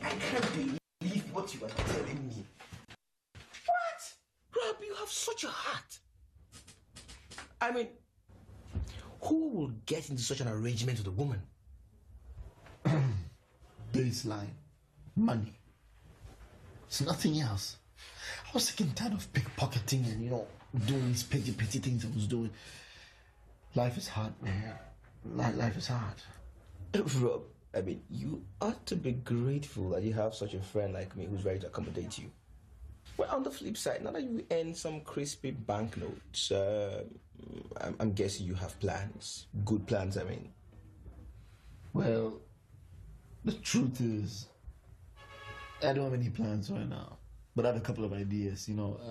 I can't believe what you are telling me. What? Rob, you have such a heart. I mean, who will get into such an arrangement with a woman? Baseline. Money. It's nothing else. I was sick and tired of pickpocketing and, doing these petty things I was doing. Life is hard, man. Life is hard. Rob, I mean, you ought to be grateful that you have such a friend like me who's ready to accommodate you. Well, on the flip side, now that you earn some crispy banknotes, I'm guessing you have plans. Good plans, I mean. Well, the truth is, I don't have any plans right now. But I have a couple of ideas,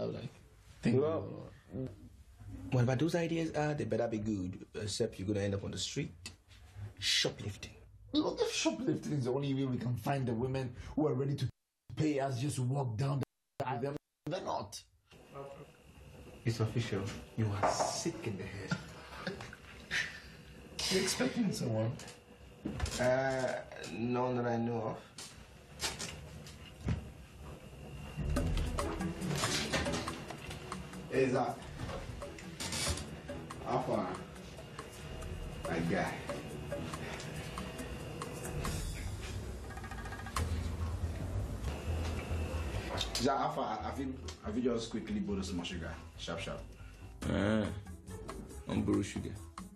Well, but those ideas they better be good, except you're going to end up on the street shoplifting. Look, if shoplifting is the only way we can find the women who are ready to pay us just to walk down the aisle, they're not. It's official. You are sick in the head. You're expecting someone? None that I know of. Hey, Zach. How far? My guy. Zach, how far? Have you just quickly borrowed some sugar? Sharp. I'm borrow sugar.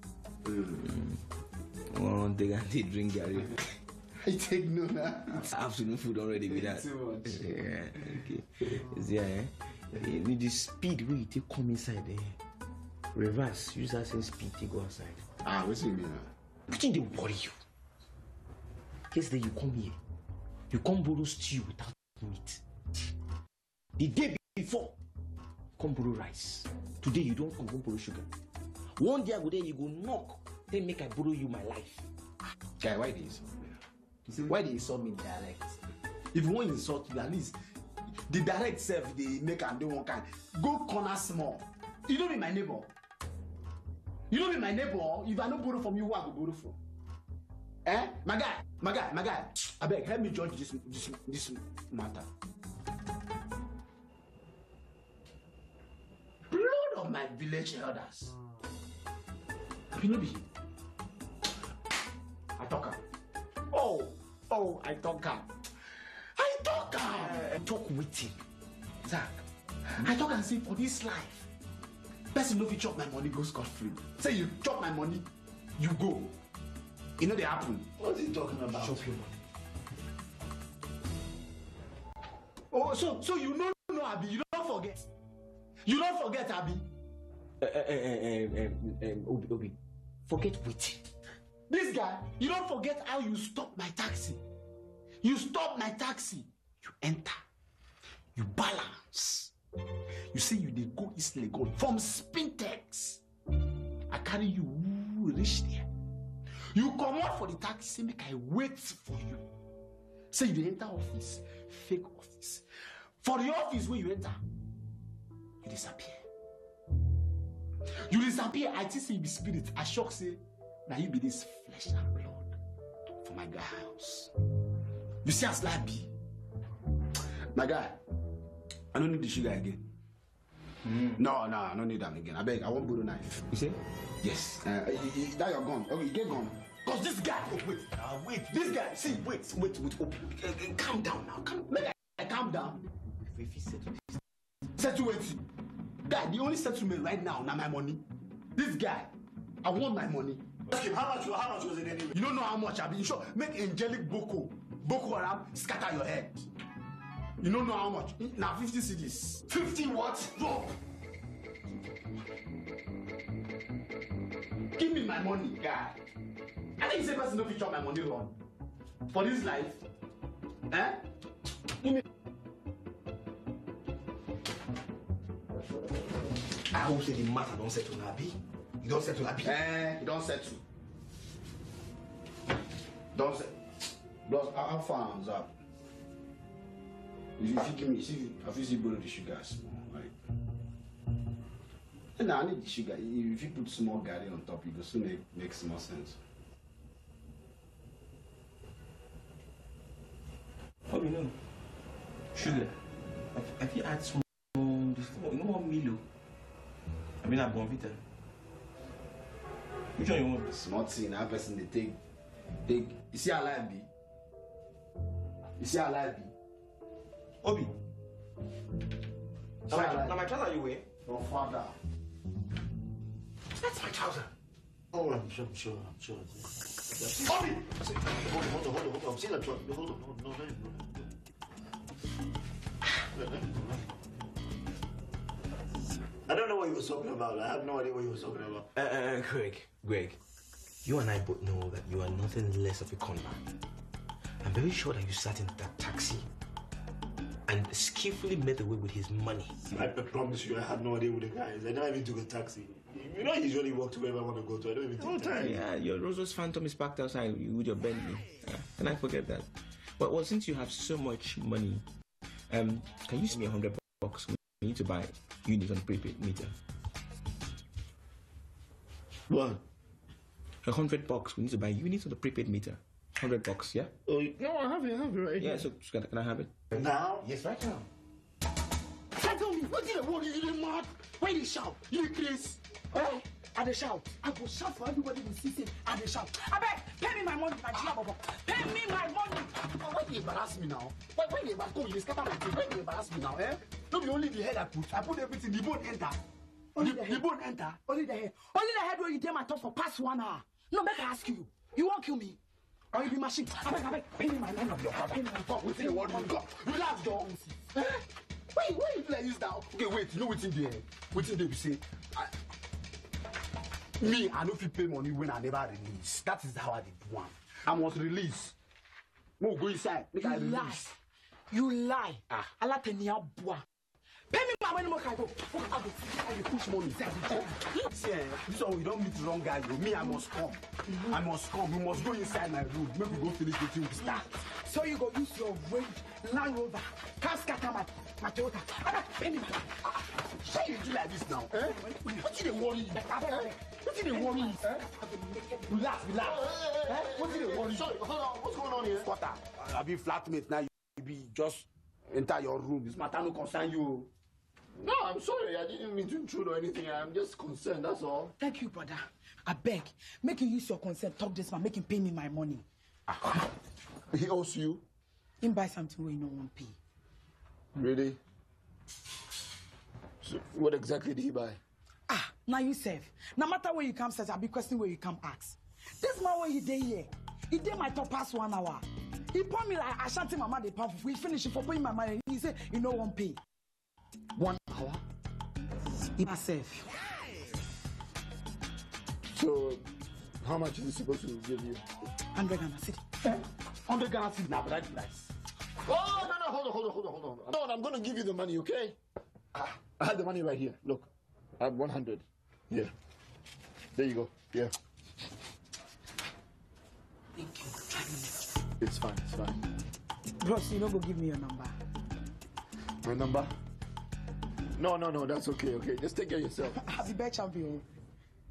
One day I drink Gary. I take no now. Afternoon food already with that. Too much. Yeah, okay. With the speed where you take come inside reverse, use that same speed to go outside. What's it mean now? Nothing they worry you. Yesterday you come here, you come borrow stew without meat. The day before, come borrow rice. Today you don't come borrow sugar. One day I go there, you go knock, then make I borrow you my life. Guy, why this? Why they insult me direct? If you want to insult me, at least the direct self they make and do one kind. Go corner small. You don't be my neighbor. You don't be my neighbor. If I don't borrow from you, who I go borrow from? My guy. I beg, help me judge this matter. Blood of my village elders. You know be. I talk am. Oh, I talk am. Talk with him. Zach, I talk and say for this life, person no fit chop my money go scot free. Say you chop my money, you go. You know they happen. What's he talking about? Chop your money. Oh, so you know Abi, you don't forget. You don't forget Abi. Obi, forget waiting. This guy, you don't forget how you stop my taxi. You stop my taxi. You enter. You balance. You say you dey go East Legon from Spintex. I carry you reach there. You come out for the taxi, say make I wait for you. Say you dey enter office, fake office. For the office where you enter, you disappear. You disappear. I think say you be spirit. I shock say, now you be this flesh and blood for my guy house. You see as life be. My guy, I don't need the sugar again. No, I don't need them again. I beg, I won't borrow knife. You see? Yes. That you're gone. Okay, get gone. Cause this guy, wait. This guy, see, wait. Calm down now. Make I calm down. If he settle this. Settle it. Guy, the only settlement right now, my money. This guy, I want my money. Ask him, how much was it anyway? You don't know how much I've been sure. Make angelic Boko Haram scatter your head. You don't know how much. Now 50 CDs. 50 what? Drop. Give me my money, guy. I think you say person no fit chop my money run. For this life. Give me. I hope say the matter don't settle Abi. You don't settle Abi. You don't settle. Don't settle. Plus, how far is up? If you give me, see, I feel borrow the sugar small, right? And I need the sugar. If you put small garri on top, it will soon makes more sense. Obi, no. Sugar. Have you had small, you know what Milo? I mean, I'm Bonvita. Which one you want? It's not seeing that person they take. You see how life be? You see how life be? Obi. See how life Now my trouser you wear? Your father. That's my trouser. Oh, I'm sure. Obi! Hold on. I'm seeing a truck. Hold on. No. I don't know what he was talking about. I have no idea what he was talking about. Greg, you and I both know that you are nothing less of a con man. I'm very sure that you sat in that taxi and skillfully made away with his money. I promise you, I had no idea who the guy is. I never even took a taxi. You know, I usually walk to wherever I want to go to. I don't even take taxi. Yeah, your Rolls-Royce Phantom is parked outside with your Bentley. Can I forget that? Well, since you have so much money, can you send me $100? We need to buy units on prepaid meter. What? $100. We need to buy units on the prepaid meter. $100, yeah? Oh, no, I have it right here. Yeah, so can I have it? Now? Yes, right now. Tell me, what did I want you? You mad? Why they shout? You Chris? Eh? I dey shout. I go shout for everybody to see say I dey shout. I beg, pay me my money, Nigeria Bobo. Pay me my money. Why you embarrass me now? Why you embarrass me? You scatter my thing. Why you embarrass me now? Eh? No be only the head I put everything. The bone enter. Only the bone enter. Only the head. Only the head where you dare my talk for past 1 hour. No, make I ask you. You won't kill me. Or you be machine. I beg, pay me my money. Pay me my God. What's the word you got? Relax, dog. Eh? Why you do like this now? Okay, wait. You know what's in there? What's in there? We say. Me, I no fit pay money when I never release. That is how I did one. I must release. No, go inside. Make I release. You lie. Allah tenia bois. Pay me my money, I go. I push money. See, this one we don't meet the wrong guy. Me, I must come. I must come. We must go inside my room. Maybe we go finish the thing we start. So you go use your range, Land Rover, can't scatter my Toyota. Pay me. Why you do like this now? Eh? What did they worry you? What did they worry you? Relax. Eh? What did they worry you? Sorry, hold on. What's going on here? Squatter. I be flatmate now. You be just enter your room. This matter no concern you. No, I'm sorry. I didn't mean to intrude or anything. I'm just concerned, that's all. Thank you, brother. I beg. Make you use your consent. Talk this man. Make him pay me my money. He owes you? Him buy something where you no want pay. Really? So what exactly did he buy? Now you save. No matter where you come, says I'll be questioning where you come ask. This man where he day here. He did my top past 1 hour. He bought me like Ashanti mama the pump. We finish it for paying my money. He said, you know won't pay. 1 hour? He must save. So, how much is he supposed to give you? 100 Ghana city. 100 Ghana cedi now, but that's nice. Oh, no, hold on. No, I'm going to give you the money, okay? I have the money right here. Look, I have 100. Here. There you go. Yeah. Thank you. It's fine. Bros, you don't go give me your number. My number? No, that's okay. Just take care of yourself. Happy birthday, champion.